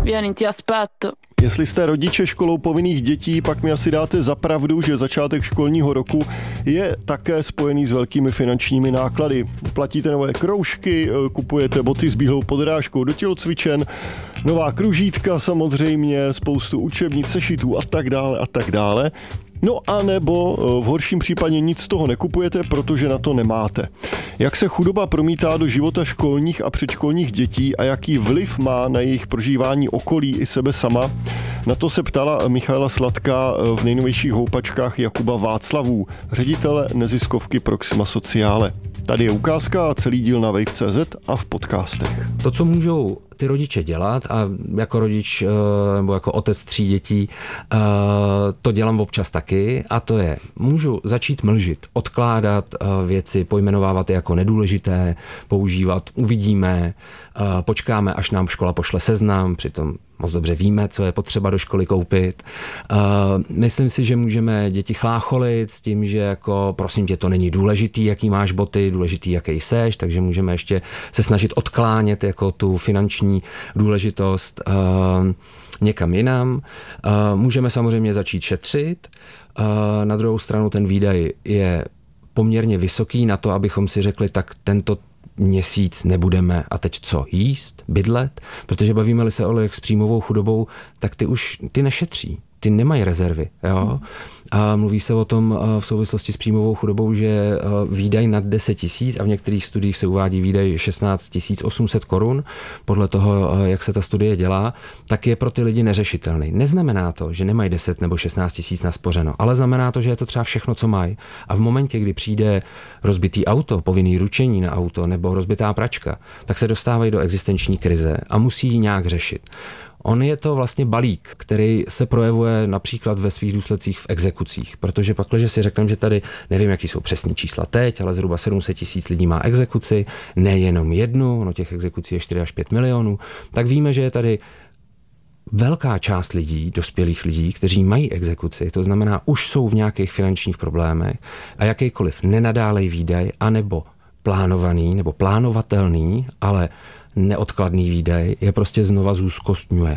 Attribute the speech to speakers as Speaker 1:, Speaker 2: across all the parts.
Speaker 1: Vieni, ti aspetto.
Speaker 2: Jestli jste rodiče školou povinných dětí, pak mi asi dáte za pravdu, že začátek školního roku je také spojený s velkými finančními náklady. Platíte nové kroužky, kupujete boty s bílou podrážkou do tělocvičen, nová kružítka samozřejmě, spoustu učebnic, sešitů a tak dále. No a nebo v horším případě nic z toho nekupujete, protože na to nemáte. Jak se chudoba promítá do života školních a předškolních dětí a jaký vliv má na jejich prožívání okolí i sebe sama? Na to se ptala Michaela Sladká v nejnovějších houpačkách Jakuba Václavů, ředitele neziskovky Proxima Sociale. Tady je ukázka a celý díl na Wave.cz a v podcastech.
Speaker 3: To, co můžou ty rodiče dělat, a jako rodič nebo jako otec 3 dětí to dělám občas taky, a to je, můžu začít mlžit, odkládat věci, pojmenovávat je jako nedůležité, používat, uvidíme, počkáme, až nám škola pošle seznam, přitom moc dobře víme, co je potřeba do školy koupit. Myslím si, že můžeme děti chlácholit s tím, že jako prosím tě, to není důležitý, jaký máš boty, důležitý, jaký seš, takže můžeme ještě se snažit odklánět jako tu finanční důležitost někam jinam. Můžeme samozřejmě začít šetřit. Na druhou stranu ten výdaj je poměrně vysoký na to, abychom si řekli, tak tento měsíc nebudeme a teď co, jíst, bydlet, protože bavíme-li se o lidech s příjmovou chudobou, tak ty nešetří, ty nemají rezervy. Jo? A mluví se o tom v souvislosti s příjmovou chudobou, že výdaj nad 10 000 a v některých studiích se uvádí výdaj 16 800 korun, podle toho, jak se ta studie dělá, tak je pro ty lidi neřešitelný. Neznamená to, že nemají 10 nebo 16 000 naspořeno, ale znamená to, že je to třeba všechno, co mají. A v momentě, kdy přijde rozbitý auto, povinný ručení na auto nebo rozbitá pračka, tak se dostávají do existenční krize a musí ji nějak řešit. On je to vlastně balík, který se projevuje například ve svých důsledcích v exekucích, protože pak, když si řekneme, že tady, nevím, jaký jsou přesní čísla teď, ale zhruba 700 000 lidí má exekuci, nejenom jednu, no těch exekucí je 4 až 5 milionů, tak víme, že je tady velká část lidí, dospělých lidí, kteří mají exekuci, to znamená, už jsou v nějakých finančních problémech a jakýkoliv nenadálej výdaj, anebo plánovaný nebo plánovatelný, ale neodkladný výdaj je prostě znova zúzkostňuje.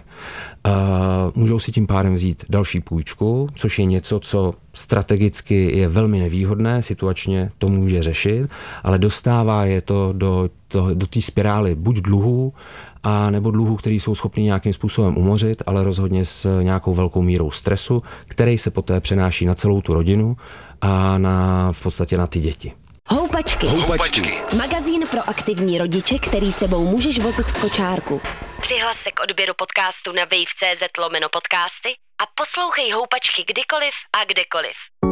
Speaker 3: Můžou si tím pádem vzít další půjčku, což je něco, co strategicky je velmi nevýhodné, situačně to může řešit, ale dostává je to do té spirály buď dluhů, a nebo dluhů, který jsou schopni nějakým způsobem umořit, ale rozhodně s nějakou velkou mírou stresu, který se poté přenáší na celou tu rodinu a v podstatě na ty děti.
Speaker 4: Houpačky. Magazín pro aktivní rodiče, který sebou můžeš vozit v kočárku.
Speaker 5: Přihlas se k odběru podcastu na wave.cz/podcasty a poslouchej Houpačky kdykoliv a kdekoliv.